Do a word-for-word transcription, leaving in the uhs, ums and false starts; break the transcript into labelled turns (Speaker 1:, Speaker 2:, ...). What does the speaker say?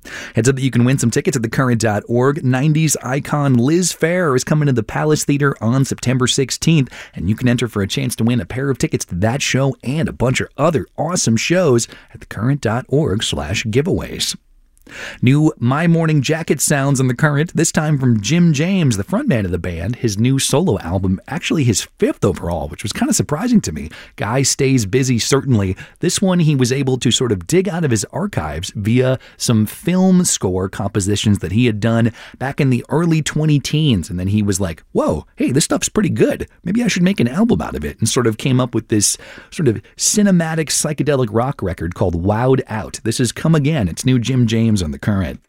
Speaker 1: Heads up that you can win some tickets at the current dot org. nineties icon Liz Phair is coming to the Palace Theater on September sixteenth, and you can enter for a chance to win a pair of tickets to that show and a bunch of other awesome shows at the current dot org slash giveaways. New My Morning Jacket sounds on The Current, this time from Jim James, the frontman of the band. His new solo album, actually his fifth overall, which was kind of surprising to me. Guy stays busy, certainly. This one he was able to sort of dig out of his archives via some film score compositions that he had done back in the early twenty teens. And then he was like, whoa, hey, this stuff's pretty good. Maybe I should make an album out of it. And sort of came up with this sort of cinematic psychedelic rock record called Wowed Out. This is Come Again. It's new Jim James on The Current.